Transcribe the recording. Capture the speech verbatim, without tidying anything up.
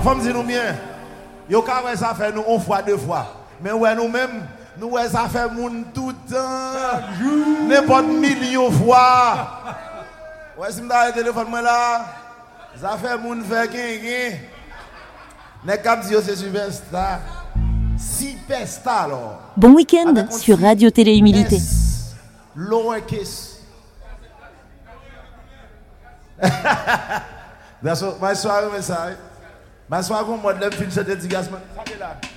faut me dire nous bien. Yo ka ouais ça fait nous une fois deux fois. Mais ouais nous même nous ouais ça fait moun tout le temps. N'importe million fois. Ouais si m'da le téléphone moi là, ça fait moun fait gagner. N'est cap dire c'est superstar. Superstar alors. Bon week-end sur Radio Télé Humilité. Lowercase. That's what my soirée message. Ma soirée, moi, je vais faire une petite dédicace.